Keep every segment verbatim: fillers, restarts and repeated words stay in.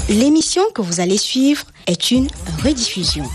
L'émission que vous allez suivre est une rediffusion.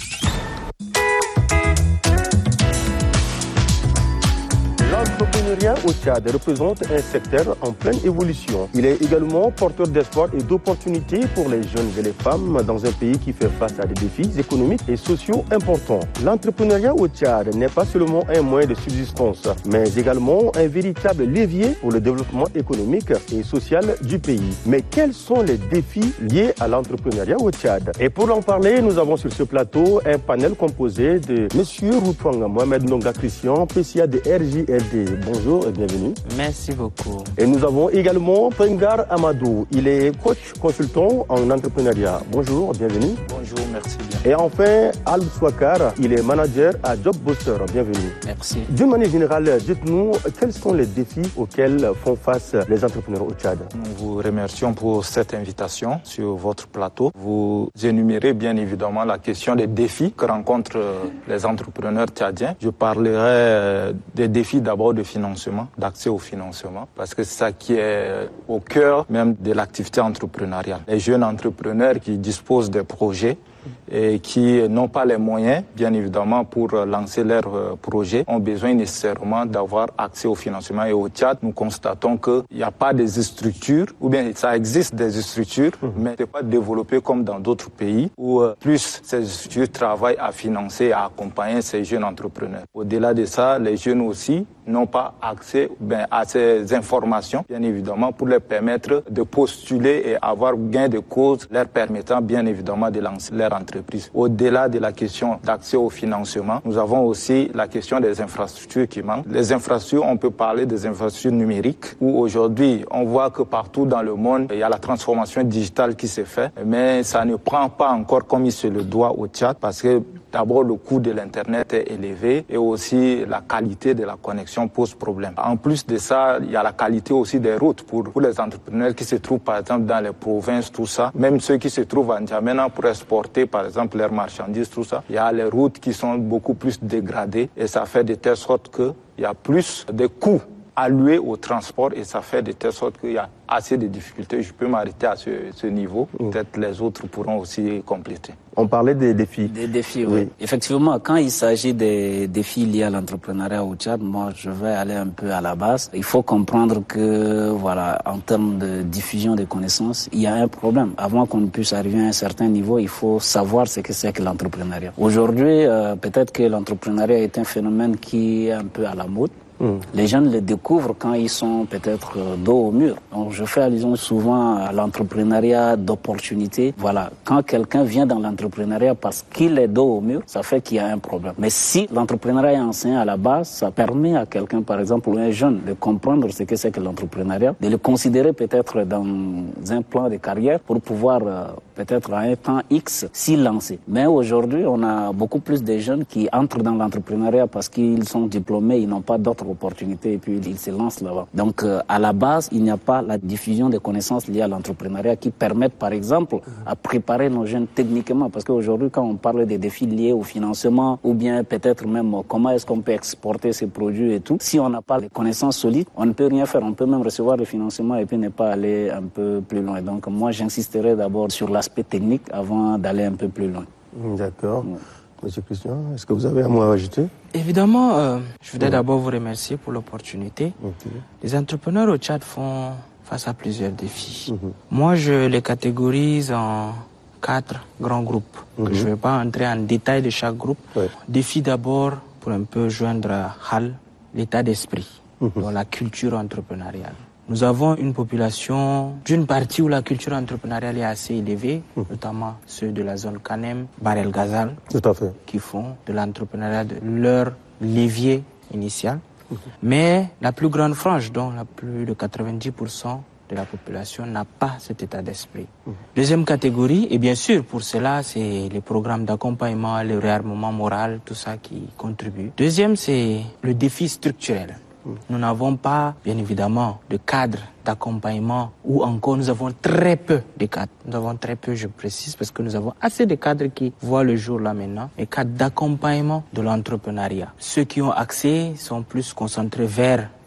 L'entrepreneuriat au Tchad représente un secteur en pleine évolution. Il est également porteur d'espoir et d'opportunités pour les jeunes et les femmes dans un pays qui fait face à des défis économiques et sociaux importants. L'entrepreneuriat au Tchad n'est pas seulement un moyen de subsistance, mais également un véritable levier pour le développement économique et social du pays. Mais quels sont les défis liés à l'entrepreneuriat au Tchad? Et pour en parler, nous avons sur ce plateau un panel composé de M. Routouang Mohamed Nonga Christian, P C A de R J L D. Bonjour et bienvenue. Merci beaucoup. Et nous avons également Pengar Amadou. Il est coach consultant en entrepreneuriat. Bonjour, bienvenue. Bonjour, merci bien. Et enfin, Al Swakar, il est manager à Job Booster. Bienvenue. Merci. D'une manière générale, dites-nous quels sont les défis auxquels font face les entrepreneurs au Tchad. Nous vous remercions pour cette invitation sur votre plateau. Vous énumérez bien évidemment la question des défis que rencontrent les entrepreneurs tchadiens. Je parlerai des défis d'abord de financement, d'accès au financement, parce que c'est ça qui est au cœur même de l'activité entrepreneuriale. Les jeunes entrepreneurs qui disposent des projets et qui n'ont pas les moyens, bien évidemment, pour lancer leurs projets, ont besoin nécessairement d'avoir accès au financement. Et au Tchad, nous constatons qu'il n'y a pas des structures, ou bien ça existe des structures, mmh. mais ce n'est pas développé comme dans d'autres pays, où plus ces structures travaillent à financer, à accompagner ces jeunes entrepreneurs. Au-delà de ça, les jeunes aussi n'ont pas accès ben, à ces informations, bien évidemment, pour leur permettre de postuler et avoir gain de cause, leur permettant, bien évidemment, de lancer leur entreprise. Au-delà de la question d'accès au financement, nous avons aussi la question des infrastructures qui manquent. Les infrastructures, on peut parler des infrastructures numériques, où aujourd'hui, on voit que partout dans le monde, il y a la transformation digitale qui s'est faite, mais ça ne prend pas encore comme il se le doit au Tchad, parce que d'abord, le coût de l'Internet est élevé et aussi la qualité de la connexion pose problème. En plus de ça, il y a la qualité aussi des routes pour, pour les entrepreneurs qui se trouvent par exemple dans les provinces, tout ça. Même ceux qui se trouvent en N'Djamena pour exporter par exemple leurs marchandises, tout ça. Il y a les routes qui sont beaucoup plus dégradées et ça fait de telle sorte qu'il y a plus de coûts alloués au transport et ça fait de telle sorte qu'il y a assez de difficultés. Je peux m'arrêter à ce, ce niveau. Mmh. Peut-être les autres pourront aussi compléter. On parlait des défis. Des défis, oui. oui. Effectivement, quand il s'agit des défis liés à l'entrepreneuriat au Tchad, moi, je vais aller un peu à la base. Il faut comprendre que, voilà, en termes de diffusion des connaissances, il y a un problème. Avant qu'on puisse arriver à un certain niveau, il faut savoir ce que c'est que l'entrepreneuriat. Aujourd'hui, euh, peut-être que l'entrepreneuriat est un phénomène qui est un peu à la mode. Mmh. Les jeunes le découvrent quand ils sont peut-être euh, dos au mur. Donc je fais allusion souvent à l'entrepreneuriat d'opportunité. Voilà, quand quelqu'un vient dans l'entrepreneuriat parce qu'il est dos au mur, ça fait qu'il y a un problème. Mais si l'entrepreneuriat est enseigné à la base, ça permet à quelqu'un, par exemple, ou un jeune, de comprendre ce que c'est que l'entrepreneuriat, de le considérer peut-être dans un plan de carrière pour pouvoir euh, peut-être à un temps X s'y lancer. Mais aujourd'hui, on a beaucoup plus de jeunes qui entrent dans l'entrepreneuriat parce qu'ils sont diplômés, ils n'ont pas d'autres opportunités et puis ils se lancent là-bas. Donc euh, à la base, il n'y a pas la diffusion des connaissances liées à l'entrepreneuriat qui permettent par exemple à préparer nos jeunes techniquement, parce qu'aujourd'hui quand on parle des défis liés au financement ou bien peut-être même comment est-ce qu'on peut exporter ces produits et tout, si on n'a pas les connaissances solides, on ne peut rien faire. On peut même recevoir le financement et puis ne pas aller un peu plus loin. Donc moi j'insisterai d'abord sur l'aspect technique avant d'aller un peu plus loin. D'accord. Ouais. Monsieur Christian, est-ce que vous avez un mot à ajouter? Évidemment, euh, je voudrais mmh. d'abord vous remercier pour l'opportunité. Okay. Les entrepreneurs au Tchad font face à plusieurs défis. Mmh. Moi, je les catégorise en quatre grands groupes. Mmh. Que je ne vais pas entrer en détail de chaque groupe. Ouais. Défi d'abord, pour un peu joindre à Hal, l'état d'esprit, mmh. dans la culture entrepreneuriale. Nous avons une population d'une partie où la culture entrepreneuriale est assez élevée, mmh. notamment ceux de la zone Kanem, Bahr el Ghazal, Tout à fait. qui font de l'entrepreneuriat de leur levier initial. Mmh. Mais la plus grande frange, dont la plus de quatre-vingt-dix pour cent de la population, n'a pas cet état d'esprit. Mmh. Deuxième catégorie, et bien sûr pour cela, c'est les programmes d'accompagnement, le réarmement moral, tout ça qui contribue. Deuxième, c'est le défi structurel. Nous n'avons pas, bien évidemment, de cadre d'accompagnement ou encore nous avons très peu de cadres. Nous avons très peu, je précise, parce que nous avons assez de cadres qui voient le jour là maintenant, les cadres d'accompagnement de l'entrepreneuriat. Ceux qui ont accès sont plus concentrés vers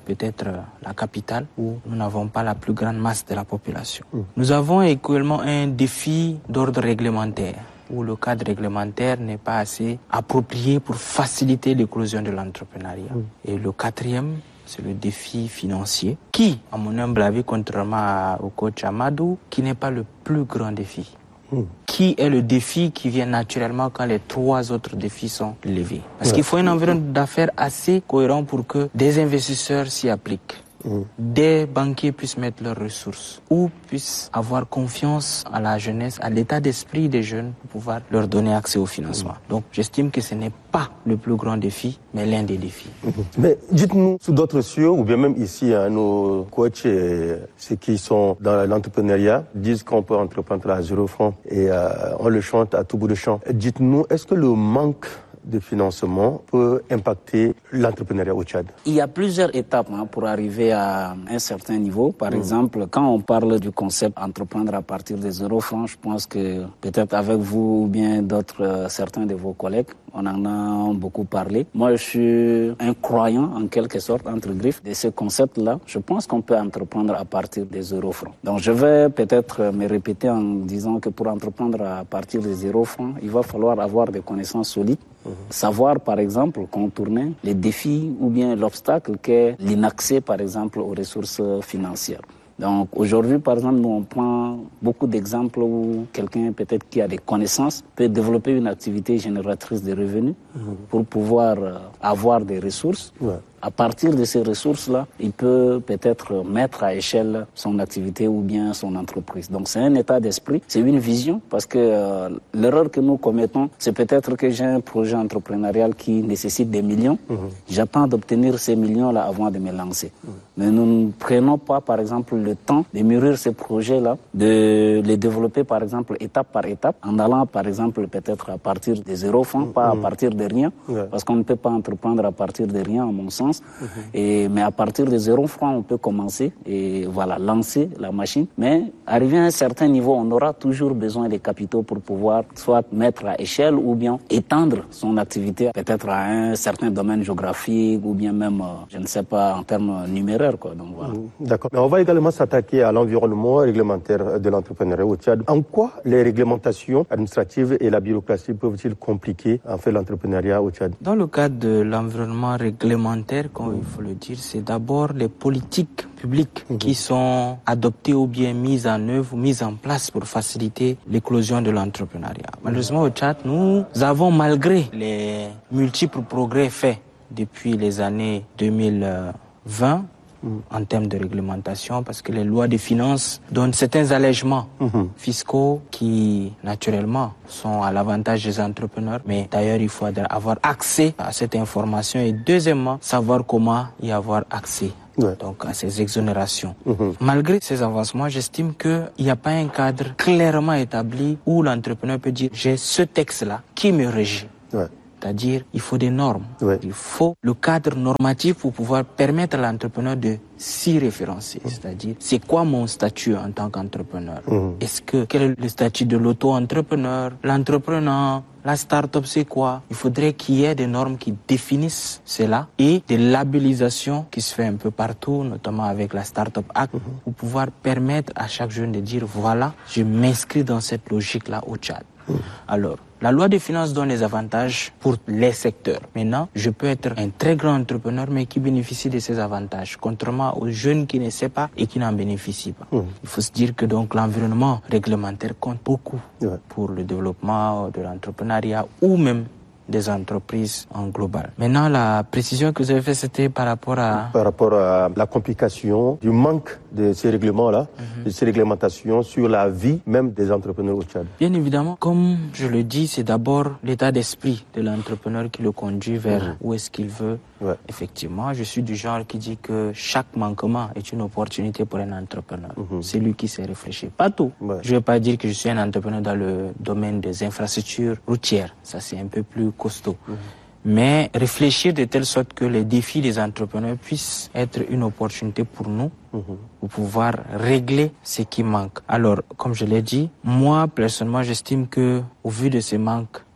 peut-être la capitale où nous n'avons pas la plus grande masse de la population. Mmh. Nous avons également un défi d'ordre réglementaire, où le cadre réglementaire n'est pas assez approprié pour faciliter l'éclosion de l'entrepreneuriat. Mmh. Et le quatrième, c'est le défi financier, qui, à mon humble avis, contrairement au coach Amadou, qui n'est pas le plus grand défi. Mmh. Qui est le défi qui vient naturellement quand les trois autres défis sont levés. Parce ouais. qu'il faut un environnement d'affaires assez cohérent pour que des investisseurs s'y appliquent. Mmh. Des banquiers puissent mettre leurs ressources ou puissent avoir confiance à la jeunesse, à l'état d'esprit des jeunes pour pouvoir leur donner accès au financement. Mmh. Donc j'estime que ce n'est pas le plus grand défi, mais l'un des défis. Mmh. Mais dites-nous, sous d'autres cieux, ou bien même ici, hein, nos coachs et ceux qui sont dans l'entrepreneuriat disent qu'on peut entreprendre à zéro franc et euh, on le chante à tout bout de champ. Dites-nous, est-ce que le manque de financement peut impacter l'entrepreneuriat au Tchad? Il y a plusieurs étapes hein, pour arriver à un certain niveau. Par mmh. exemple, quand on parle du concept entreprendre à partir de zéro franc, je pense que peut-être avec vous ou bien d'autres, euh, certains de vos collègues, on en a beaucoup parlé. Moi, je suis un croyant, en quelque sorte, entre griffes, de ce concept-là. Je pense qu'on peut entreprendre à partir de zéro franc. Donc, je vais peut-être me répéter en disant que pour entreprendre à partir de zéro franc, il va falloir avoir des connaissances solides. Mmh. Savoir, par exemple, contourner les défis ou bien l'obstacle qu'est l'inaccès, par exemple, aux ressources financières. Donc aujourd'hui, par exemple, nous on prend beaucoup d'exemples où quelqu'un peut-être qui a des connaissances peut développer une activité génératrice de revenus mmh. pour pouvoir avoir des ressources. Ouais. À partir de ces ressources-là, il peut peut-être mettre à échelle son activité ou bien son entreprise. Donc c'est un état d'esprit, c'est une vision, parce que euh, l'erreur que nous commettons, c'est peut-être que j'ai un projet entrepreneurial qui nécessite des millions. Mmh. J'attends d'obtenir ces millions-là avant de me lancer. Mmh. Mais nous ne prenons pas, par exemple, le temps de mûrir ces projets-là, de les développer, par exemple, étape par étape, en allant, par exemple, peut-être à partir de zéro franc, mmh. pas à partir de rien, ouais. parce qu'on ne peut pas entreprendre à partir de rien, à mon sens. Mmh. Et, mais à partir de zéro franc, on peut commencer et voilà, lancer la machine. Mais arrivé à un certain niveau, on aura toujours besoin des capitaux pour pouvoir soit mettre à échelle ou bien étendre son activité peut-être à un certain domaine géographique ou bien même, je ne sais pas, en termes numéraires, quoi. Donc voilà. Mmh. D'accord. Mais on va également s'attaquer à l'environnement réglementaire de l'entrepreneuriat au Tchad. En quoi les réglementations administratives et la bureaucratie peuvent-ils compliquer en fait l'entrepreneuriat au Tchad? Dans le cadre de l'environnement réglementaire, comme il faut le dire, c'est d'abord les politiques publiques mmh. qui sont adoptées ou bien mises en œuvre, mises en place pour faciliter l'éclosion de l'entrepreneuriat. Malheureusement, au Tchad, nous avons, malgré les multiples progrès faits depuis les années deux mille vingt, mmh. en termes de réglementation, parce que les lois de finances donnent certains allègements mmh. fiscaux qui, naturellement, sont à l'avantage des entrepreneurs. Mais d'ailleurs, il faut avoir accès à cette information et deuxièmement, savoir comment y avoir accès. Ouais. Donc à ces exonérations. Mmh. Malgré ces avancements, j'estime qu'il n'y a pas un cadre clairement établi où l'entrepreneur peut dire j'ai ce texte-là qui me régit. Ouais. C'est-à-dire, il faut des normes. Ouais. Il faut le cadre normatif pour pouvoir permettre à l'entrepreneur de s'y référencer. Mmh. C'est-à-dire, c'est quoi mon statut en tant qu'entrepreneur? Mmh. Est-ce que, quel est le statut de l'auto-entrepreneur? L'entrepreneur, la start-up, c'est quoi? Il faudrait qu'il y ait des normes qui définissent cela et des labellisations qui se fait un peu partout, notamment avec la Start-up Act, mmh. pour pouvoir permettre à chaque jeune de dire, voilà, je m'inscris dans cette logique-là au Tchad. Mmh. Alors, la loi des finances donne des avantages pour les secteurs. Maintenant, je peux être un très grand entrepreneur, mais qui bénéficie de ces avantages, contrairement aux jeunes qui ne savent pas et qui n'en bénéficient pas. Mmh. Il faut se dire que donc l'environnement réglementaire compte beaucoup ouais. pour le développement de l'entrepreneuriat ou même des entreprises en global. Maintenant, la précision que vous avez faite, c'était par rapport à... Par rapport à la complication du manque de ces règlements-là, mm-hmm. de ces réglementations sur la vie même des entrepreneurs au Tchad. Bien évidemment, comme je le dis, c'est d'abord l'état d'esprit de l'entrepreneur qui le conduit vers mm-hmm. où est-ce qu'il veut. Ouais. Effectivement, je suis du genre qui dit que chaque manquement est une opportunité pour un entrepreneur. Mm-hmm. C'est lui qui s'est réfléchi. Pas tout. Ouais. Je ne vais pas dire que je suis un entrepreneur dans le domaine des infrastructures routières. Ça, c'est un peu plus costaud. Mmh. Mais réfléchir de telle sorte que les défis des entrepreneurs puissent être une opportunité pour nous, mmh. pour pouvoir régler ce qui manque. Alors, comme je l'ai dit, moi, personnellement, j'estime que, au vu de ces manques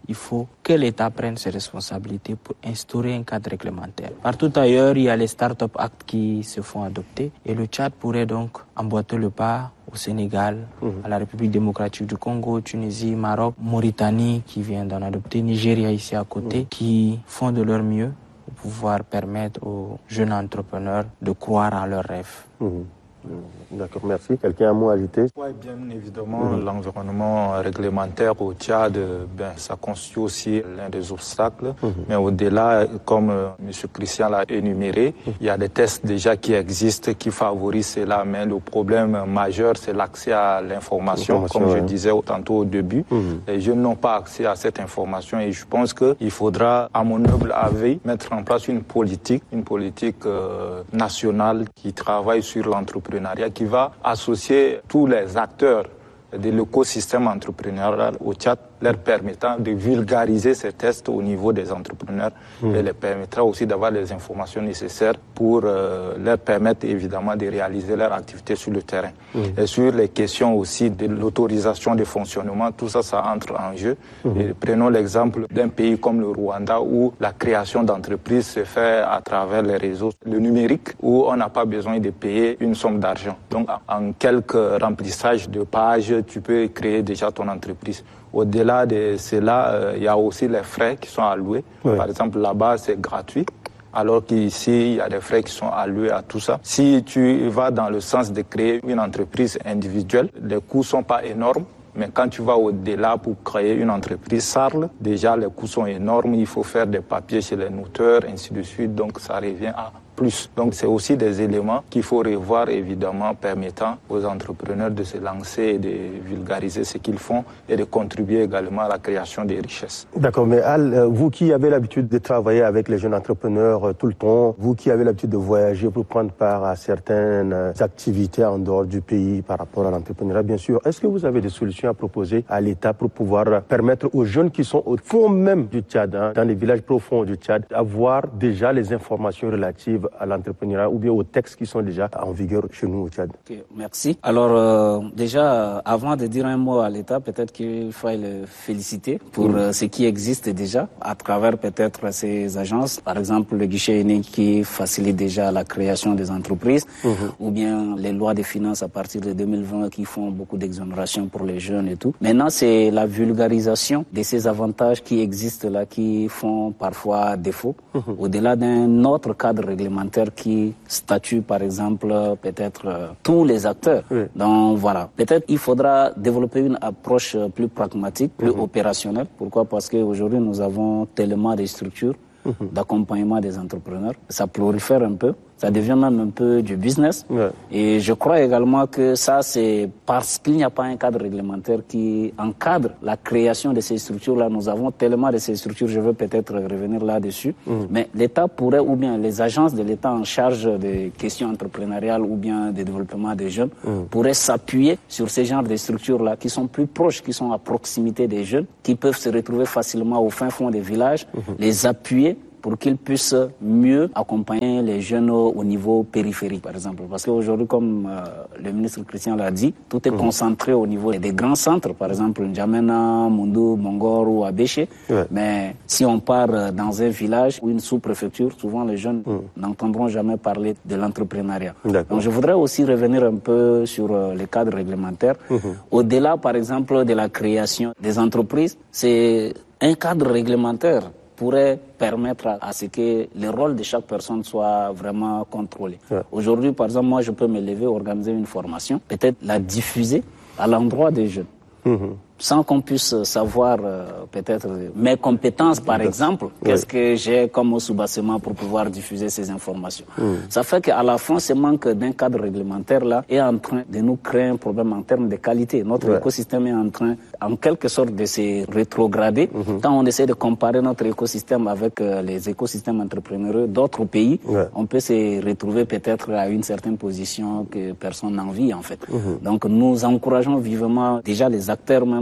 il faut que l'État prenne ses responsabilités pour instaurer un cadre réglementaire. Partout ailleurs, il y a les Start-up Act qui se font adopter et le Tchad pourrait donc emboîter le pas au Sénégal, mmh. à la République démocratique du Congo, Tunisie, Maroc, Mauritanie qui vient d'en adopter, Nigeria ici à côté, mmh. qui font de leur mieux pour pouvoir permettre aux jeunes entrepreneurs de croire en leurs rêves. Mmh. D'accord, merci. Quelqu'un a un mot à ajouter? Oui, bien évidemment, mmh. l'environnement réglementaire au Tchad, ben, ça constitue aussi l'un des obstacles. Mmh. Mais au-delà, comme euh, M. Christian l'a énuméré, mmh. il y a des tests déjà qui existent qui favorisent cela. Mais le problème majeur, c'est l'accès à l'information. Comme ouais. je disais tantôt au début, mmh. les jeunes n'ont pas accès à cette information. Et je pense qu'il faudra, à mon humble avis, mettre en place une politique, une politique euh, nationale qui travaille sur l'entrepreneuriat, qui va associer tous les acteurs de l'écosystème entrepreneurial au Tchad, leur permettant de vulgariser ces tests au niveau des entrepreneurs mmh. et les permettra aussi d'avoir les informations nécessaires pour euh, leur permettre évidemment de réaliser leur activité sur le terrain. Mmh. Et sur les questions aussi de l'autorisation de fonctionnement, tout ça, ça entre en jeu. Mmh. Et prenons l'exemple d'un pays comme le Rwanda où la création d'entreprises se fait à travers les réseaux, le numérique, où on n'a pas besoin de payer une somme d'argent. Donc en quelques remplissages de pages, tu peux créer déjà ton entreprise. Au-delà de cela, euh, il y a aussi les frais qui sont alloués. Oui. Par exemple, là-bas, c'est gratuit, alors qu'ici, il y a des frais qui sont alloués à tout ça. Si tu vas dans le sens de créer une entreprise individuelle, les coûts ne sont pas énormes. Mais quand tu vas au-delà pour créer une entreprise S A R L, déjà les coûts sont énormes, il faut faire des papiers chez les noteurs, ainsi de suite, donc ça revient à plus. Donc c'est aussi des éléments qu'il faut revoir, évidemment, permettant aux entrepreneurs de se lancer et de vulgariser ce qu'ils font et de contribuer également à la création des richesses. D'accord, mais Al, vous qui avez l'habitude de travailler avec les jeunes entrepreneurs tout le temps, vous qui avez l'habitude de voyager pour prendre part à certaines activités en dehors du pays par rapport à l'entrepreneuriat, bien sûr, est-ce que vous avez des solutions à proposer à l'État pour pouvoir permettre aux jeunes qui sont au fond même du Tchad, hein, dans les villages profonds du Tchad, d'avoir déjà les informations relatives à l'entrepreneuriat ou bien aux textes qui sont déjà en vigueur chez nous au Tchad? Okay, merci. Alors euh, déjà, avant de dire un mot à l'État, peut-être qu'il faut le féliciter pour mmh. euh, ce qui existe déjà à travers peut-être ces agences. Par exemple, le guichet unique qui facilite déjà la création des entreprises mmh. ou bien les lois des finances à partir de deux mille vingt qui font beaucoup d'exonérations pour les jeunes et tout. Maintenant, c'est la vulgarisation de ces avantages qui existent là, qui font parfois défaut, mmh. au-delà d'un autre cadre réglementaire qui statue, par exemple, peut-être euh, tous les acteurs. Oui. Donc voilà, peut-être il faudra développer une approche plus pragmatique, plus mmh. opérationnelle. Pourquoi? Parce qu'aujourd'hui, nous avons tellement de structures mmh. d'accompagnement des entrepreneurs. Ça prolifère un peu. Ça devient même un peu du business. Ouais. Et je crois également que ça, c'est parce qu'il n'y a pas un cadre réglementaire qui encadre la création de ces structures-là. Nous avons tellement de ces structures, je veux peut-être revenir là-dessus. Mmh. Mais l'État pourrait, ou bien les agences de l'État en charge des questions entrepreneuriales ou bien des développements des jeunes, mmh. pourraient s'appuyer sur ces genres de structures-là qui sont plus proches, qui sont à proximité des jeunes, qui peuvent se retrouver facilement au fin fond des villages, mmh. les appuyer pour qu'ils puissent mieux accompagner les jeunes au niveau périphérique, par exemple. Parce qu'aujourd'hui, comme euh, le ministre Christian l'a dit, tout est mmh. concentré au niveau des grands centres, par exemple N'Djamena, Moundou, Mongor ou Abéché. Ouais. Mais si on part dans un village ou une sous-préfecture, souvent les jeunes mmh. n'entendront jamais parler de l'entrepreneuriat. Donc je voudrais aussi revenir un peu sur euh, les cadres réglementaires. Mmh. Au-delà, par exemple, de la création des entreprises, c'est un cadre réglementaire pourrait permettre à, à ce que le rôle de chaque personne soit vraiment contrôlé. Ouais. Aujourd'hui, par exemple, moi, je peux me lever, organiser une formation, peut-être la diffuser à l'endroit des jeunes. Mmh. Sans qu'on puisse savoir euh, peut-être mes compétences, par exemple, oui. qu'est-ce que j'ai comme sous-bassement pour pouvoir diffuser ces informations. Mmh. Ça fait qu'à la fin, ce manque d'un cadre réglementaire là est en train de nous créer un problème en termes de qualité. Notre ouais. écosystème est en train, en quelque sorte, de se rétrograder. Mmh. Quand on essaie de comparer notre écosystème avec euh, les écosystèmes entrepreneuriaux d'autres pays, ouais. on peut se retrouver peut-être à une certaine position que personne n'envie, en fait. Mmh. Donc, nous encourageons vivement déjà les acteurs même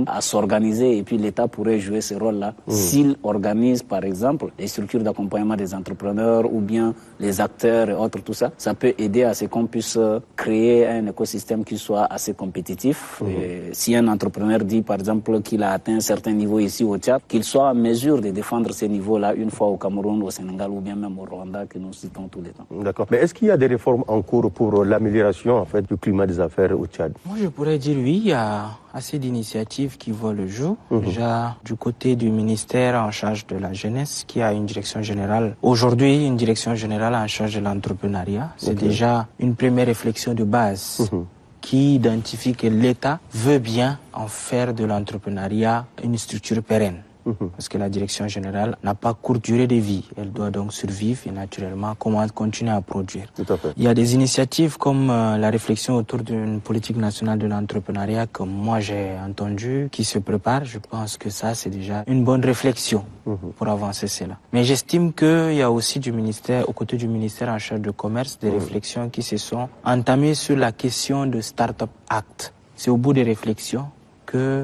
même à s'organiser et puis l'État pourrait jouer ce rôle-là mmh. s'il organise par exemple les structures d'accompagnement des entrepreneurs ou bien les acteurs et autres, tout ça. Ça peut aider à ce qu'on puisse créer un écosystème qui soit assez compétitif. Mmh. Et si un entrepreneur dit par exemple qu'il a atteint un certain niveau ici au Tchad, qu'il soit en mesure de défendre ces niveaux-là une fois au Cameroun, au Sénégal ou bien même au Rwanda que nous citons tous les temps. D'accord. Mais est-ce qu'il y a des réformes en cours pour l'amélioration en fait, du climat des affaires au Tchad? Moi, je pourrais dire oui, il y a assez d'initiatives qui voient le jour. Mmh. Déjà, du côté du ministère en charge de la jeunesse, qui a une direction générale. Aujourd'hui, une direction générale en charge de l'entrepreneuriat. C'est okay. déjà une première réflexion de base. Mmh. qui identifie que l'État veut bien en faire de l'entrepreneuriat une structure pérenne. Mmh. Parce que la direction générale n'a pas courte durée de vie. Elle doit donc survivre et naturellement comment continuer à produire. Tout à fait. Il y a des initiatives comme euh, la réflexion autour d'une politique nationale de l'entrepreneuriat que moi j'ai entendu, qui se prépare. Je pense que ça c'est déjà une bonne réflexion mmh. pour avancer cela. Mais j'estime qu'il y a aussi du ministère, aux côtés du ministère en charge du commerce, des mmh. réflexions qui se sont entamées sur la question de Startup Act. C'est au bout des réflexions que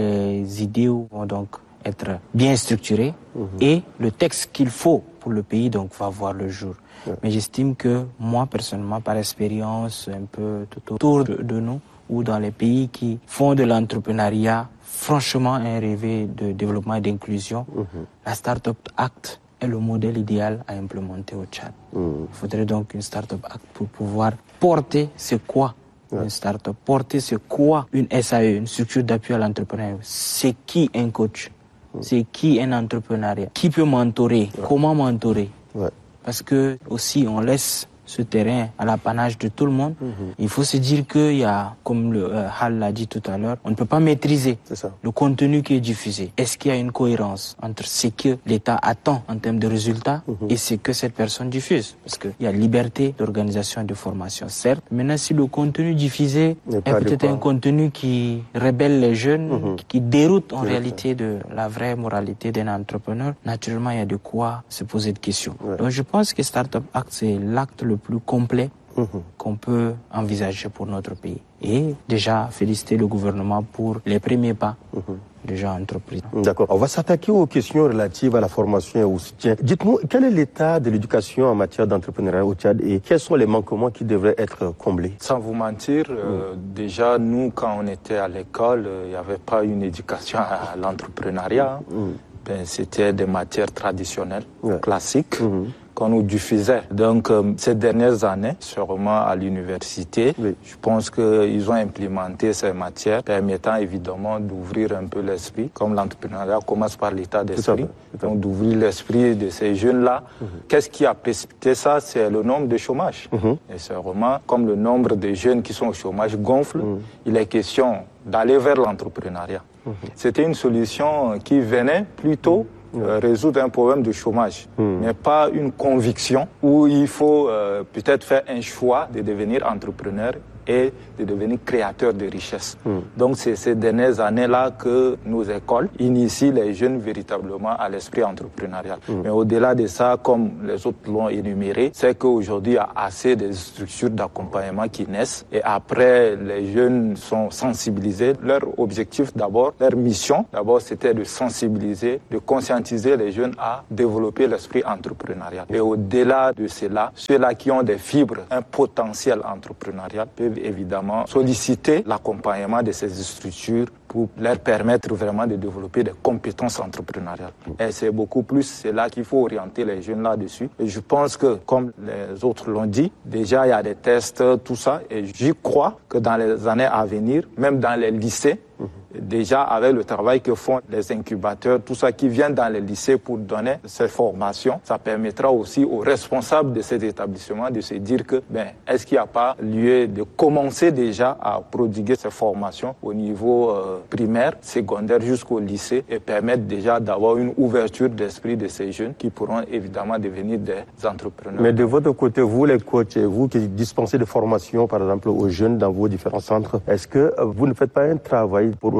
les idées vont donc être bien structuré mmh. et le texte qu'il faut pour le pays donc va voir le jour. Ouais. Mais j'estime que moi personnellement, par expérience un peu tout autour de, de nous ou dans les pays qui font de l'entrepreneuriat franchement un rêve de développement et d'inclusion, mmh. la Startup Act est le modèle idéal à implémenter au Tchad. Mmh. Il faudrait donc une Startup Act pour pouvoir porter c'est quoi une start-up, porter c'est quoi une S A E, une structure d'appui à l'entrepreneuriat, c'est qui un coach. C'est qui un entrepreneuriat? Qui peut mentorer? Ouais. Comment mentorer? Ouais. Parce que aussi on laisse ce terrain à l'apanage de tout le monde. Mm-hmm. Il faut se dire qu'il y a, comme le euh, Hal l'a dit tout à l'heure, on ne peut pas maîtriser le contenu qui est diffusé. Est-ce qu'il y a une cohérence entre ce que l'État attend en termes de résultats mm-hmm. et ce que cette personne diffuse? Parce qu'il y a liberté d'organisation et de formation, certes. Maintenant, si le contenu diffusé est peut-être un contenu qui rébelle les jeunes, mm-hmm. qui déroute en réalité de la vraie moralité d'un entrepreneur, naturellement, il y a de quoi se poser de questions. Ouais. Donc, je pense que Startup Act, c'est l'acte le plus complet mmh. qu'on peut envisager pour notre pays. Et déjà, féliciter le gouvernement pour les premiers pas mmh. déjà entrepris. D'accord. On va s'attaquer aux questions relatives à la formation et au soutien. Dites-nous, quel est l'état de l'éducation en matière d'entrepreneuriat au Tchad et quels sont les manquements qui devraient être comblés? Sans vous mentir, mmh. euh, déjà, nous, quand on était à l'école, il euh, n'y avait pas une éducation à l'entrepreneuriat. Mmh. Ben, c'était des matières traditionnelles, ouais. classiques. Mmh. qu'on nous diffusait. Donc, euh, ces dernières années, sûrement à l'université, oui. je pense qu'ils ont implémenté ces matières permettant évidemment d'ouvrir un peu l'esprit, comme l'entrepreneuriat commence par l'état d'esprit, donc d'ouvrir l'esprit de ces jeunes-là. Mm-hmm. Qu'est-ce qui a précipité ça? C'est le nombre de chômage. Mm-hmm. Et sûrement, comme le nombre de jeunes qui sont au chômage gonfle, mm-hmm. il est question d'aller vers l'entrepreneuriat. Mm-hmm. C'était une solution qui venait plutôt Euh, résoudre un problème de chômage, mmh. mais pas une conviction où il faut euh, peut-être faire un choix de devenir entrepreneur et de devenir créateur de richesse. Mmh. Donc c'est ces dernières années-là que nos écoles initient les jeunes véritablement à l'esprit entrepreneurial. Mmh. Mais au-delà de ça, comme les autres l'ont énuméré, c'est qu'aujourd'hui il y a assez de structures d'accompagnement qui naissent et après les jeunes sont sensibilisés. Leur objectif d'abord, leur mission d'abord c'était de sensibiliser, de conscientiser les jeunes à développer l'esprit entrepreneurial. Et au-delà de cela, ceux-là qui ont des fibres, un potentiel entrepreneurial peuvent évidemment solliciter l'accompagnement de ces structures pour leur permettre vraiment de développer des compétences entrepreneuriales. Et c'est beaucoup plus, c'est là qu'il faut orienter les jeunes là-dessus. Et je pense que, comme les autres l'ont dit, déjà il y a des tests, tout ça, et j'y crois que dans les années à venir, même dans les lycées, déjà avec le travail que font les incubateurs, tout ça qui vient dans les lycées pour donner ces formations, ça permettra aussi aux responsables de ces établissements de se dire que, ben, est-ce qu'il n'y a pas lieu de commencer déjà à prodiguer ces formations au niveau euh, primaire, secondaire jusqu'au lycée et permettre déjà d'avoir une ouverture d'esprit de ces jeunes qui pourront évidemment devenir des entrepreneurs. Mais de votre côté, vous les coachs, vous qui dispensez des formations par exemple aux jeunes dans vos différents centres, est-ce que vous ne faites pas un travail pour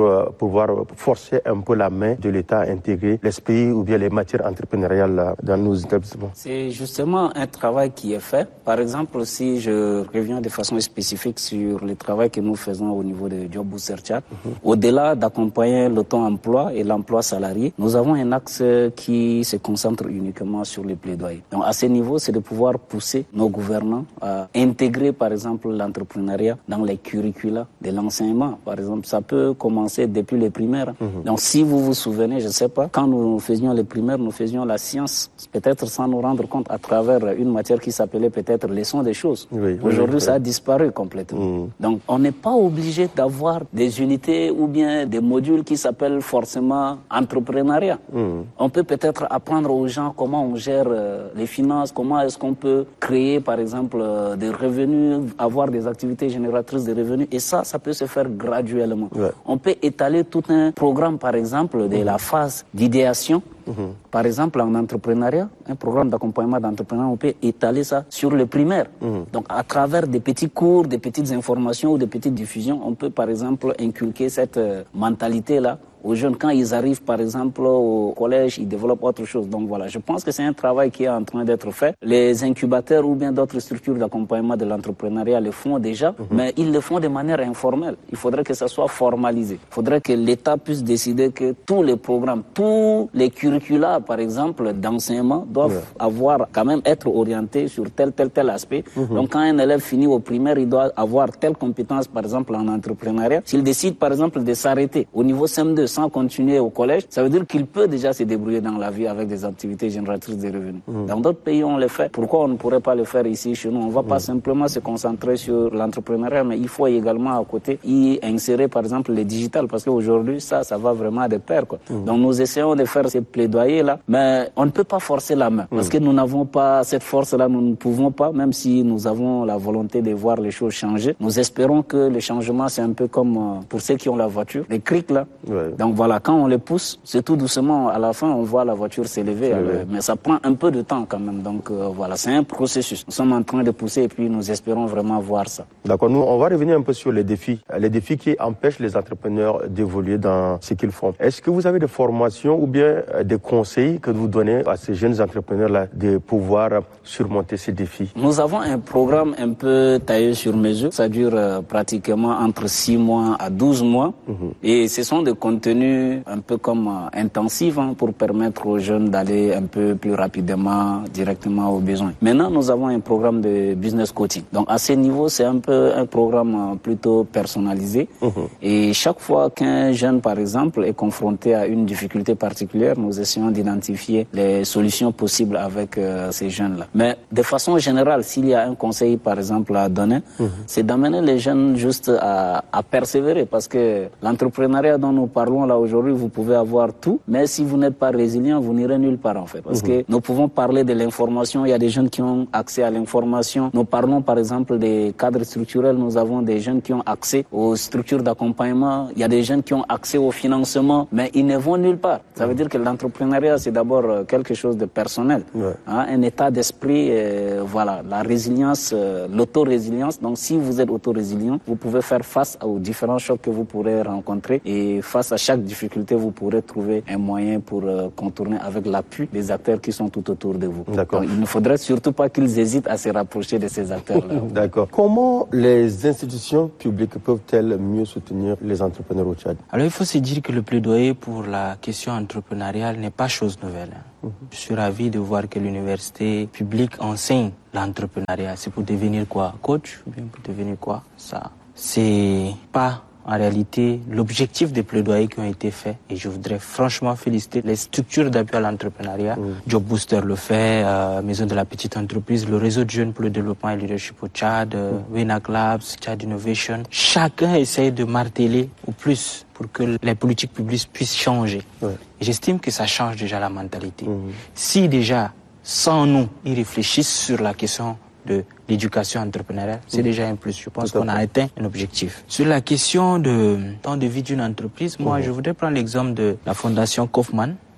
euh, pouvoir forcer un peu la main de l'État à intégrer l'esprit ou bien les matières entrepreneuriales dans nos établissements? C'est justement un travail qui est fait. Par exemple, si je reviens de façon spécifique sur le travail que nous faisons au niveau de Job Booster Tchad, mm-hmm. au-delà d'accompagner l'auto-emploi et l'emploi salarié, nous avons un axe qui se concentre uniquement sur les plaidoyers. Donc à ce niveau, c'est de pouvoir pousser nos gouvernants à intégrer par exemple l'entrepreneuriat dans les curricula de l'enseignement. Par exemple, ça peut commencer depuis les primaires. Mmh. Donc si vous vous souvenez, je ne sais pas, quand nous faisions les primaires, nous faisions la science, peut-être sans nous rendre compte à travers une matière qui s'appelait peut-être leçon des choses. Oui, Aujourd'hui, oui, oui. ça a disparu complètement. Mmh. Donc on n'est pas obligé d'avoir des unités ou bien des modules qui s'appellent forcément entrepreneuriat. Mmh. On peut peut-être apprendre aux gens comment on gère euh, les finances, comment est-ce qu'on peut créer par exemple euh, des revenus, avoir des activités génératrices de revenus, et ça, ça peut se faire graduellement. Ouais. On peut étaler tout un programme par exemple de mmh. la phase d'idéation. Mmh. Par exemple, en entrepreneuriat, un programme d'accompagnement d'entrepreneuriat, on peut étaler ça sur le primaire. Mmh. Donc, à travers des petits cours, des petites informations ou des petites diffusions, on peut par exemple inculquer cette euh, mentalité-là aux jeunes. Quand ils arrivent, par exemple, au collège, ils développent autre chose. Donc voilà, je pense que c'est un travail qui est en train d'être fait. Les incubateurs ou bien d'autres structures d'accompagnement de l'entrepreneuriat le font déjà, mmh. mais ils le font de manière informelle. Il faudrait que ça soit formalisé. Il faudrait que l'État puisse décider que tous les programmes, tous les curricula, par exemple, d'enseignement, doivent ouais. avoir quand même être orientés sur tel, tel, tel aspect. Mmh. Donc quand un élève finit au primaire, il doit avoir telle compétence, par exemple, en entrepreneuriat. S'il décide, par exemple, de s'arrêter au niveau C M deux sans continuer au collège, ça veut dire qu'il peut déjà se débrouiller dans la vie avec des activités génératrices de revenus. Mmh. Dans d'autres pays, on le fait. Pourquoi on ne pourrait pas le faire ici, chez nous? On ne va mmh. pas simplement se concentrer sur l'entrepreneuriat, mais il faut également à côté y insérer, par exemple, le digital, parce qu'aujourd'hui, ça, ça va vraiment de pair, quoi. Mmh. Donc, nous essayons de faire ces plaidoyers-là, mais on ne peut pas forcer la main, mmh. parce que nous n'avons pas cette force-là, nous ne pouvons pas, même si nous avons la volonté de voir les choses changer. Nous espérons que le changement, c'est un peu comme euh, pour ceux qui ont la voiture, les crics, là. Ouais. Donc, voilà, quand on les pousse, c'est tout doucement, à la fin, on voit la voiture s'élever, oui. mais ça prend un peu de temps quand même. Donc euh, voilà, c'est un processus. Nous sommes en train de pousser et puis nous espérons vraiment voir ça. D'accord, nous, on va revenir un peu sur les défis. Les défis qui empêchent les entrepreneurs d'évoluer dans ce qu'ils font. Est-ce que vous avez des formations ou bien des conseils que vous donnez à ces jeunes entrepreneurs-là de pouvoir surmonter ces défis? Nous avons un programme un peu taillé sur mesure. Ça dure euh, pratiquement entre six mois à douze mois. Mm-hmm. Et ce sont des contenus un peu comme euh, intensifs hein, pour permettre aux jeunes d'aller un peu plus rapidement, directement aux besoins. Maintenant, nous avons un programme de business coaching. Donc, à ce niveau, c'est un peu un programme euh, plutôt personnalisé. Mmh. Et chaque fois qu'un jeune, par exemple, est confronté à une difficulté particulière, nous essayons d'identifier les solutions possibles avec euh, ces jeunes-là. Mais de façon générale, s'il y a un conseil, par exemple, à donner, mmh. c'est d'amener les jeunes juste à, à persévérer, parce que l'entrepreneuriat dont nous parlons là aujourd'hui, vous pouvez avoir tout, mais si vous n'êtes pas résilient, vous n'irez nulle part en fait. Parce mmh. que nous pouvons parler de l'information, il y a des jeunes qui ont accès à l'information. Nous parlons par exemple des cadres structurels, nous avons des jeunes qui ont accès aux structures d'accompagnement, il y a des jeunes qui ont accès au financement, mais ils ne vont nulle part. Ça veut dire que l'entrepreneuriat, c'est d'abord quelque chose de personnel, ouais. hein, un état d'esprit, euh, voilà, la résilience, euh, l'auto-résilience. Donc si vous êtes auto-résilient, vous pouvez faire face aux différents chocs que vous pourrez rencontrer, et face à chaque difficulté, vous pourrez trouver un moyen pour euh, contourner avec l'appui des acteurs qui sont tout autour de vous. D'accord. Donc, il ne faudrait surtout pas qu'ils hésitent à se rapprocher de ces acteurs-là. D'accord. Comment les institutions publiques peuvent-elles mieux soutenir les entrepreneurs au Tchad? Alors, il faut se dire que le plaidoyer pour la question entrepreneuriale n'est pas chose nouvelle. Hein. Mm-hmm. Je suis ravi de voir que l'université publique enseigne l'entrepreneuriat. C'est pour devenir quoi? Coach ou bien pour devenir quoi? Ça, c'est pas en réalité l'objectif des plaidoyers qui ont été faits, et je voudrais franchement féliciter les structures d'appui à l'entrepreneuriat. Mmh. Job Booster le fait, euh, Maison de la Petite Entreprise, le Réseau de Jeunes pour le Développement et le Leadership au Tchad, euh, mmh. Wenac Labs, Tchad Innovation. Chacun essaie de marteler au plus pour que les politiques publiques puissent changer. Ouais. Et j'estime que ça change déjà la mentalité. Mmh. Si déjà, sans nous, ils réfléchissent sur la question de l'éducation entrepreneuriale, c'est mmh. déjà un plus. Je pense qu'on a atteint un objectif. Sur la question de temps de vie d'une entreprise, moi, mmh. je voudrais prendre l'exemple de la fondation Kaufman,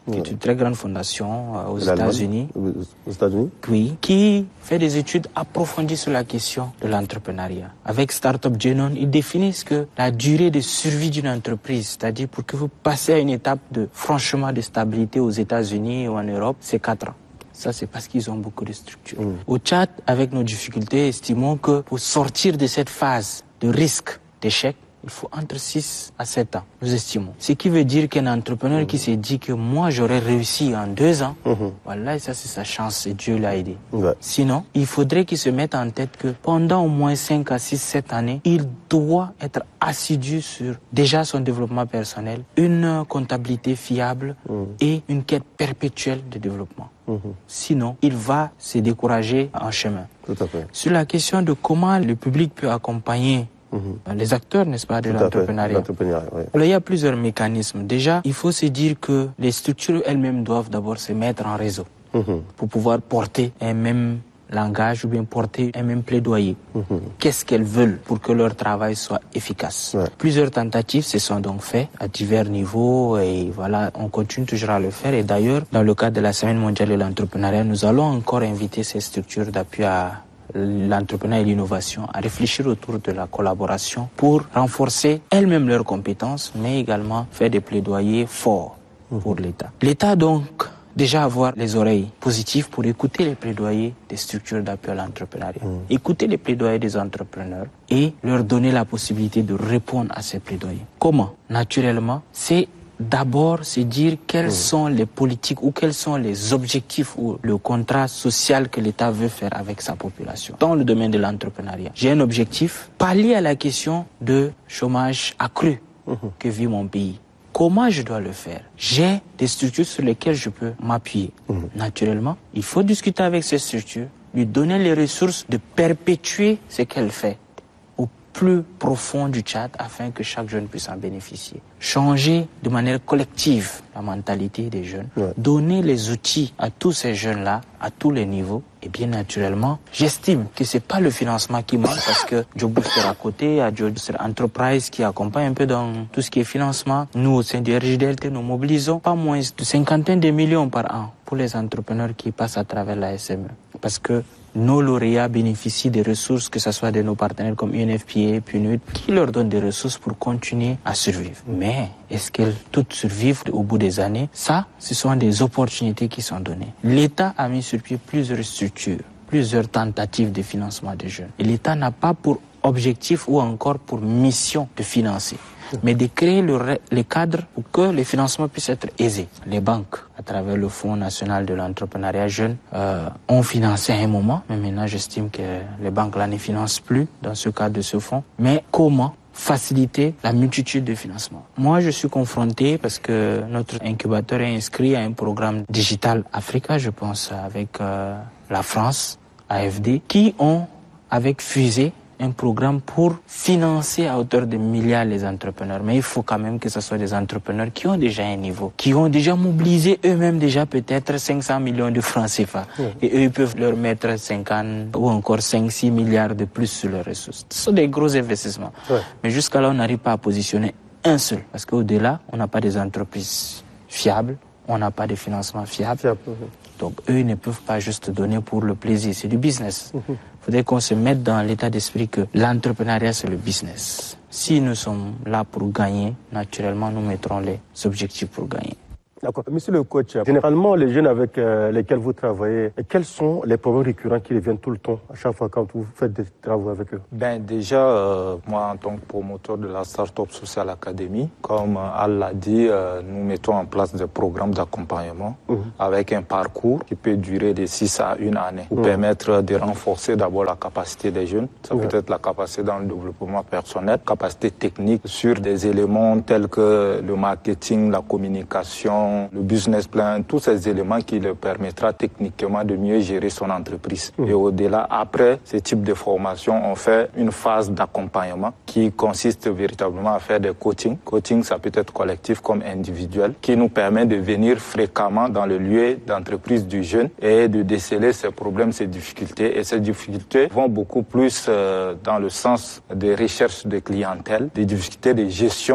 qui est une très grande fondation euh, aux États-Unis. Aux États-Unis Oui, qui fait des études approfondies sur la question de l'entrepreneuriat. Avec Startup Genome, ils définissent que la durée de survie d'une entreprise, c'est-à-dire pour que vous passiez à une étape de franchement de stabilité aux États-Unis ou en Europe, c'est quatre ans. Ça, c'est parce qu'ils ont beaucoup de structures. Mmh. Au Tchad, avec nos difficultés, estimons que pour sortir de cette phase de risque d'échec, il faut entre six à sept ans, nous estimons. Ce qui veut dire qu'un entrepreneur mmh. qui s'est dit que moi, j'aurais réussi en deux ans, mmh. voilà, et ça, c'est sa chance et Dieu l'a aidé. Ouais. Sinon, il faudrait qu'il se mette en tête que pendant au moins cinq à six, sept années, il doit être assidu sur déjà son développement personnel, une comptabilité fiable mmh. et une quête perpétuelle de développement. Mmh. Sinon, il va se décourager en chemin. Tout à fait. Sur la question de comment le public peut accompagner Mmh. les acteurs, n'est-ce pas, de Tout l'entrepreneuriat. Ouais. Alors, il y a plusieurs mécanismes. Déjà, il faut se dire que les structures elles-mêmes doivent d'abord se mettre en réseau mmh. pour pouvoir porter un même langage ou bien porter un même plaidoyer. Mmh. Qu'est-ce qu'elles veulent pour que leur travail soit efficace? Ouais. Plusieurs tentatives se sont donc faites à divers niveaux et voilà, on continue toujours à le faire. Et d'ailleurs, dans le cadre de la Semaine mondiale de l'entrepreneuriat, nous allons encore inviter ces structures d'appui à l'entrepreneuriat et l'innovation à réfléchir autour de la collaboration pour renforcer elles-mêmes leurs compétences, mais également faire des plaidoyers forts pour l'État. L'État donc déjà avoir les oreilles positives pour écouter les plaidoyers des structures d'appui à l'entrepreneuriat, mmh. écouter les plaidoyers des entrepreneurs et leur donner la possibilité de répondre à ces plaidoyers. Comment? Naturellement, c'est d'abord, c'est dire quelles mmh. sont les politiques ou quels sont les objectifs ou le contrat social que l'État veut faire avec sa population. Dans le domaine de l'entrepreneuriat, j'ai un objectif, pallier à la question de chômage accru mmh. que vit mon pays. Comment je dois le faire? J'ai des structures sur lesquelles je peux m'appuyer. Mmh. Naturellement, il faut discuter avec ces structures, lui donner les ressources de perpétuer ce qu'elle fait au plus profond du Tchad afin que chaque jeune puisse en bénéficier. Changer de manière collective la mentalité des jeunes, ouais. donner les outils à tous ces jeunes-là, à tous les niveaux. Et bien naturellement, j'estime que c'est pas le financement qui manque parce que Job Booster à côté, à Job Booster Enterprise qui accompagne un peu dans tout ce qui est financement. Nous, au sein du R J D L T, nous mobilisons pas moins de cinquantaine de millions par an pour les entrepreneurs qui passent à travers la S M E. Parce que nos lauréats bénéficient des ressources, que ce soit de nos partenaires comme U N F P A, P N U D, qui leur donnent des ressources pour continuer à survivre. Mais est-ce qu'elles toutes survivent au bout des années? Ça, ce sont des opportunités qui sont données. L'État a mis sur pied plusieurs structures, plusieurs tentatives de financement des jeunes. Et l'État n'a pas pour objectif ou encore pour mission de financer, mais de créer le, les cadres pour que les financements puissent être aisés. Les banques, à travers le Fonds national de l'entrepreneuriat jeune, euh, ont financé à un moment, mais maintenant j'estime que les banques là ne financent plus dans ce cadre de ce fonds. Mais comment faciliter la multitude de financements? Moi, je suis confronté parce que notre incubateur est inscrit à un programme Digital Africa, je pense, avec euh, la France, A F D, qui ont, avec Fusée, un programme pour financer à hauteur de milliards les entrepreneurs. Mais il faut quand même que ce soit des entrepreneurs qui ont déjà un niveau, qui ont déjà mobilisé eux-mêmes déjà peut-être cinq cents millions de francs C F A. Mmh. Et eux, ils peuvent leur mettre cinquante ou encore cinq six milliards de plus sur leurs ressources. Ce sont des gros investissements. Ouais. Mais jusqu'à là, on n'arrive pas à positionner un seul. Parce qu'au-delà, on n'a pas des entreprises fiables, on n'a pas de financement fiable. Fiable. Donc eux, ils ne peuvent pas juste donner pour le plaisir. C'est du business. Il mmh. faudrait qu'on se mette dans l'état d'esprit que l'entrepreneuriat, c'est le business. Si nous sommes là pour gagner, naturellement, nous mettrons les objectifs pour gagner. D'accord. Monsieur le coach, généralement, les jeunes avec euh, lesquels vous travaillez, quels sont les problèmes récurrents qui reviennent tout le temps, à chaque fois quand vous faites des travaux avec eux? Ben déjà, euh, moi, en tant que promoteur de la Startup Social Academy, comme Al l'a dit, euh, nous mettons en place des programmes d'accompagnement mmh. avec un parcours qui peut durer de six à une année pour mmh. permettre de renforcer d'abord la capacité des jeunes. Ça mmh. peut être la capacité dans le développement personnel, capacité technique sur des éléments tels que le marketing, la communication, le business plan, tous ces éléments qui leur permettra techniquement de mieux gérer son entreprise. Mmh. Et au-delà, après ce type de formation, on fait une phase d'accompagnement qui consiste véritablement à faire des coachings. Coaching, ça peut être collectif comme individuel, qui nous permet de venir fréquemment dans le lieu d'entreprise du jeune et de déceler ses problèmes, ses difficultés. Et ces difficultés vont beaucoup plus euh, dans le sens de recherche de clientèle, des difficultés de gestion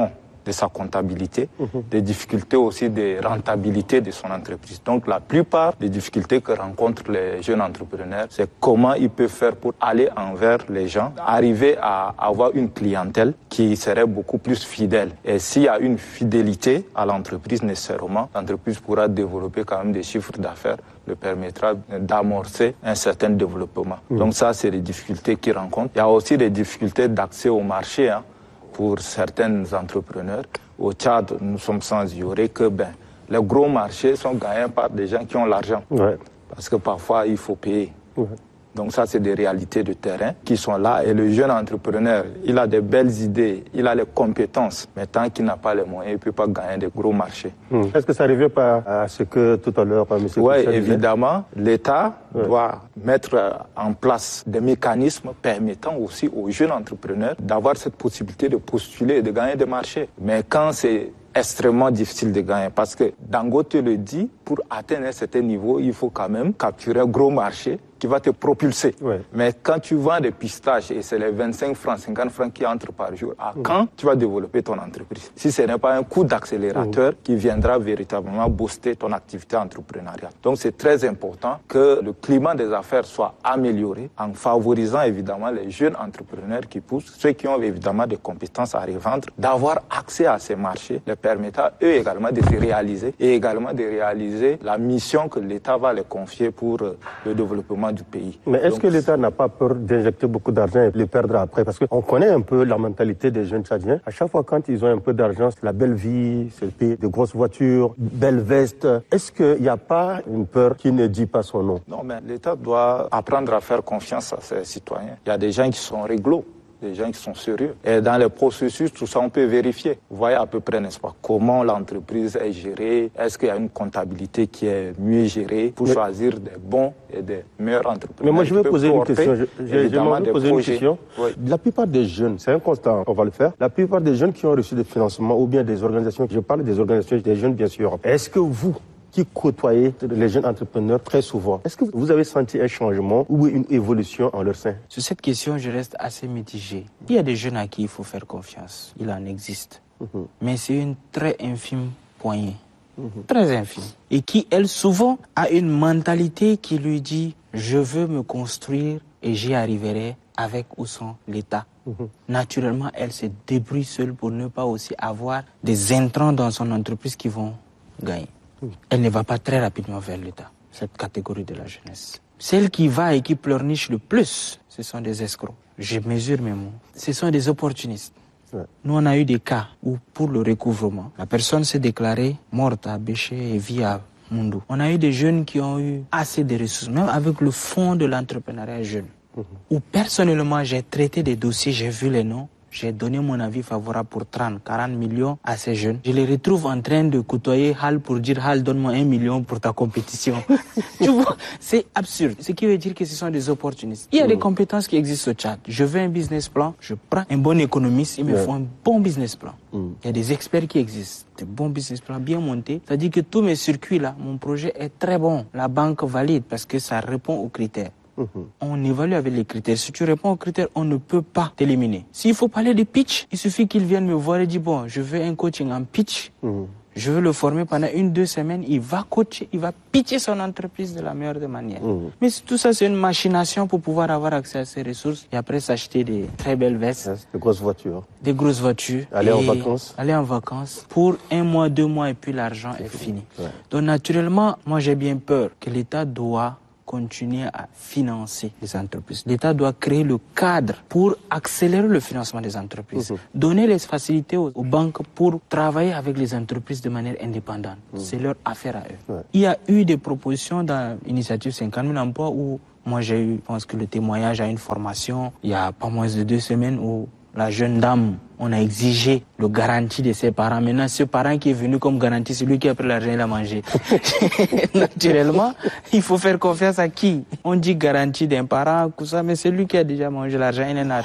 de sa comptabilité, mmh. des difficultés aussi de rentabilité de son entreprise. Donc la plupart des difficultés que rencontrent les jeunes entrepreneurs, c'est comment ils peuvent faire pour aller envers les gens, arriver à avoir une clientèle qui serait beaucoup plus fidèle. Et s'il y a une fidélité à l'entreprise nécessairement, l'entreprise pourra développer quand même des chiffres d'affaires, le permettra d'amorcer un certain développement. Mmh. Donc ça, c'est les difficultés qu'ils rencontrent. Il y a aussi des difficultés d'accès au marché hein, pour certains entrepreneurs. Au Tchad, nous sommes sans ignorer que ben, les gros marchés sont gagnés par des gens qui ont l'argent. Ouais. Parce que parfois, il faut payer. Ouais. Donc ça, c'est des réalités de terrain qui sont là. Et le jeune entrepreneur, il a des belles idées, il a les compétences. Mais tant qu'il n'a pas les moyens, il ne peut pas gagner des gros marchés. Mmh. Est-ce que ça ne revient pas à ce que tout à l'heure, M. Oui, évidemment. L'État ouais. doit mettre en place des mécanismes permettant aussi aux jeunes entrepreneurs d'avoir cette possibilité de postuler et de gagner des marchés. Mais quand c'est extrêmement difficile de gagner parce que Dangote le dit, pour atteindre un certain niveau, il faut quand même capturer un gros marché qui va te propulser. Ouais. Mais quand tu vends des pistaches et c'est les vingt-cinq francs, cinquante francs qui entrent par jour, à mmh. quand tu vas développer ton entreprise? Si ce n'est pas un coup d'accélérateur mmh. qui viendra véritablement booster ton activité entrepreneuriale. Donc c'est très important que le climat des affaires soit amélioré en favorisant évidemment les jeunes entrepreneurs qui poussent, ceux qui ont évidemment des compétences à revendre, d'avoir accès à ces marchés, les permettant eux également de se réaliser et également de réaliser la mission que l'État va les confier pour le développement du pays. Mais est-ce Donc, que l'État n'a pas peur d'injecter beaucoup d'argent et de le perdre après? Parce qu'on connaît un peu la mentalité des jeunes Tchadiens. À chaque fois quand ils ont un peu d'argent, c'est la belle vie, c'est le pays, de grosses voitures, belles vestes. Est-ce qu'il n'y a pas une peur qui ne dit pas son nom? Non, mais l'État doit apprendre à faire confiance à ses citoyens. Il y a des gens qui sont réglo, des gens qui sont sérieux. Et dans les processus, tout ça, on peut vérifier. Vous voyez à peu près, n'est-ce pas, comment l'entreprise est gérée. Est-ce qu'il y a une comptabilité qui est mieux gérée pour mais, choisir des bons et des meilleurs entrepreneurs? Mais moi, je vais poser une question. Je, je, je vais poser une question. Oui. La plupart des jeunes, c'est un constat, on va le faire. La plupart des jeunes qui ont reçu des financements ou bien des organisations, je parle des organisations des jeunes, bien sûr. Est-ce que vous, qui côtoyez les jeunes entrepreneurs très souvent, est-ce que vous avez senti un changement ou une évolution en leur sein? Sur cette question, je reste assez mitigé. Il y a des jeunes à qui il faut faire confiance. Il en existe. Mm-hmm. Mais c'est une très infime poignée. Mm-hmm. Très infime. Et qui, elle, souvent, a une mentalité qui lui dit « Je veux me construire et j'y arriverai avec ou sans l'État. Mm-hmm. » Naturellement, elle se débrouille seule pour ne pas aussi avoir des intrants dans son entreprise qui vont gagner. Elle ne va pas très rapidement vers l'État, cette catégorie de la jeunesse. Celle qui va et qui pleurniche le plus, ce sont des escrocs. Je mesure mes mots. Ce sont des opportunistes. Ouais. Nous, on a eu des cas où, pour le recouvrement, la personne s'est déclarée morte à Béché et vit à Moundou. On a eu des jeunes qui ont eu assez de ressources, même avec le fonds de l'entrepreneuriat jeune, mmh. où personnellement, j'ai traité des dossiers, j'ai vu les noms. J'ai donné mon avis favorable pour trente, quarante millions à ces jeunes. Je les retrouve en train de côtoyer Hal pour dire « Hal, donne-moi un million pour ta compétition. » Tu vois, c'est absurde. Ce qui veut dire que ce sont des opportunistes. Il y a mmh. des compétences qui existent au Tchad. Je veux un business plan, je prends un bon économiste, il me ouais. faut un bon business plan. Mmh. Il y a des experts qui existent, des bons business plans bien montés. C'est-à-dire que tous mes circuits là, mon projet est très bon. La banque valide parce que ça répond aux critères. Mmh. On évalue avec les critères. Si tu réponds aux critères, on ne peut pas t'éliminer. S'il faut parler de pitch, il suffit qu'ils viennent me voir et dire bon, je veux un coaching en pitch. Mmh. Je veux le former pendant une, deux semaines. Il va coacher, il va pitcher son entreprise de la meilleure des manières. Mmh. Mais tout ça, c'est une machination pour pouvoir avoir accès à ces ressources et après s'acheter des très belles vestes. Des grosses voitures. Des grosses voitures. Aller en vacances. Aller en vacances pour un mois, deux mois et puis l'argent est, est fini. fini. Ouais. Donc naturellement, moi j'ai bien peur que l'État doit continuer à financer les entreprises. L'État doit créer le cadre pour accélérer le financement des entreprises, mmh. donner les facilités aux, aux banques pour travailler avec les entreprises de manière indépendante. Mmh. C'est leur affaire à eux. Ouais. Il y a eu des propositions dans l'initiative cinquante mille emplois où moi j'ai eu, je pense que le témoignage à une formation, il y a pas moins de deux semaines où la jeune dame, on a exigé le garantie de ses parents. Maintenant, ce parent qui est venu comme garantie, c'est lui qui a pris l'argent et l'a mangé. Naturellement, il faut faire confiance à qui? On dit garantie d'un parent, tout ça, mais c'est lui qui a déjà mangé l'argent et n'a